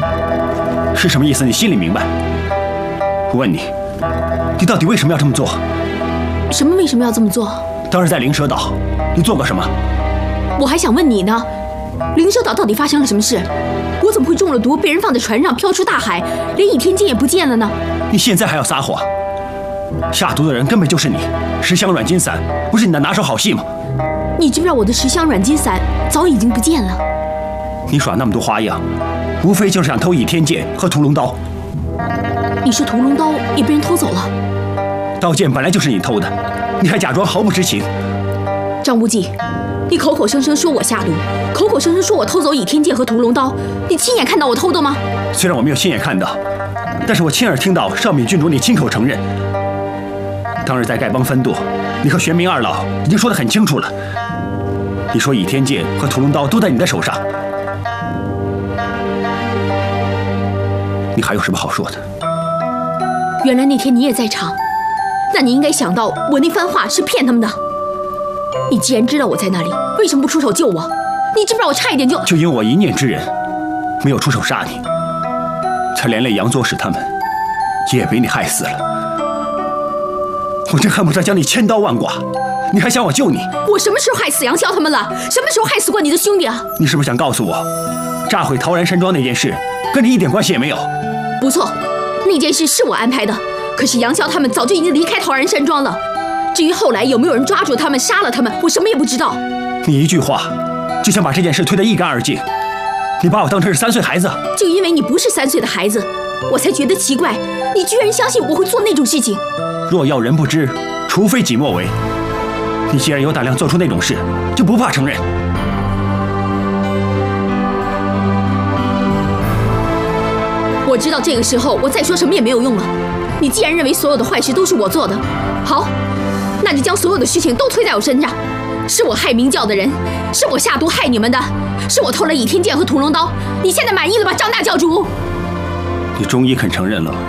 是什么意思？你心里明白。我问你，你到底为什么要这么做？ 什么？为什么要这么做？ 当时在灵蛇岛，你做过什么？ 我还想问你呢，灵蛇岛到底发生了什么事？我怎么会中了毒，被人放在船上飘出大海，连倚天剑也不见了呢？ 你现在还要撒谎？下毒的人根本就是你，十香软筋散不是你的拿手好戏吗？ 你知不知道我的十香软筋散早已经不见了？ 你耍那么多花样，无非就是想偷倚天剑和屠龙刀。 你说屠龙刀也被人偷走了？ 刀剑本来就是你偷的，你还假装毫不知情。 张无忌，你口口声声说我下毒，口口声声说我偷走倚天剑和屠龙刀，你亲眼看到我偷的吗？ 虽然我没有亲眼看到，但是我亲耳听到少敏郡主你亲口承认，当日在丐帮分舵，你和玄冥二老已经说得很清楚了。你说倚天剑和屠龙刀都在你的手上，你还有什么好说的？ 原来那天你也在场，那你应该想到我那番话是骗他们的。你既然知道我在那里，为什么不出手救我？你知不知道我差一点就因为我一念之仁，没有出手杀你，才连累杨左使他们也被你害死了。我真恨不得将你千刀万剐，你还想我救你？ 我什么时候害死杨逍他们了？什么时候害死过你的兄弟啊？ 你是不是想告诉我，炸毁陶然山庄那件事跟你一点关系也没有？ 不错，那件事是我安排的，可是杨逍他们早就已经离开陶然山庄了。至于后来有没有人抓住他们杀了他们，我什么也不知道。 你一句话就想把这件事推得一干二净，你把我当成是3岁孩子。 就因为你不是3岁的孩子，我才觉得奇怪，你居然相信我会做那种事情。 若要人不知，除非己莫为。你既然有胆量做出那种事，就不怕承认。 我知道这个时候我再说什么也没有用了。你既然认为所有的坏事都是我做的，好，那就将所有的事情都推在我身上。是我害明教的人，是我下毒害你们的，是我偷了倚天剑和屠龙刀。你现在满意了吧，张大教主？ 你终于肯承认了。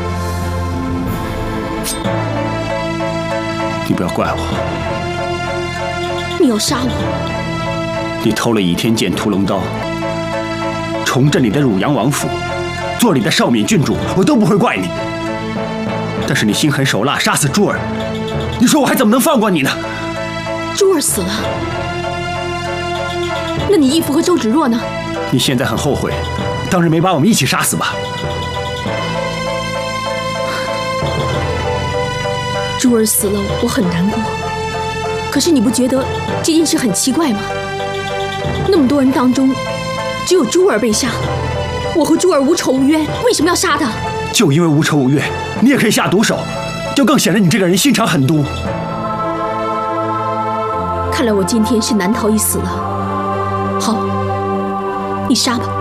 你不要怪我。 你要杀我？ 你偷了倚天剑、屠龙刀，重振你的汝阳王府，做你的少敏郡主，我都不会怪你。但是你心狠手辣，杀死珠儿，你说我还怎么能放过你呢？ 珠儿死了，那你义父和周芷若呢？ 你现在很后悔，当日没把我们一起杀死吧？ 珠儿死了，我很难过。可是你不觉得这件事很奇怪吗？那么多人当中，只有珠儿被杀，我和珠儿无仇无冤，为什么要杀她？ 就因为无仇无怨，你也可以下毒手，就更显得你这个人心肠狠毒。 看来我今天是难逃一死了。好，你杀吧。